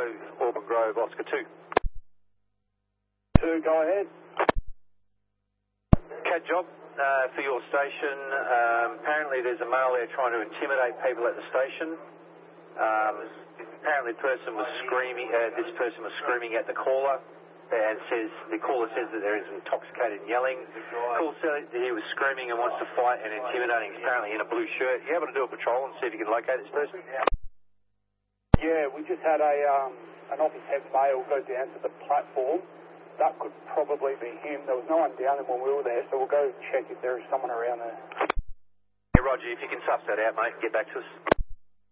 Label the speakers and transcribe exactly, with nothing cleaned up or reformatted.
Speaker 1: Auburn Grove, Oscar two.
Speaker 2: Two, go ahead.
Speaker 1: CAD job uh, for your station. Um, apparently there's a male there trying to intimidate people at the station. Um, apparently the person was screaming, uh, this person was screaming at the caller and says, the caller says that there is intoxicated yelling. Caller said he was screaming and wants to fight and intimidating, apparently in a blue shirt. You able to do a patrol and see if you can locate this person?
Speaker 2: Yeah, we just had a um, an office head male go down to the platform. That could probably be him. There was no one down when we were there, so we'll go check if there is someone around there.
Speaker 1: Hey, Roger, if you can suss that out, mate, get back to us.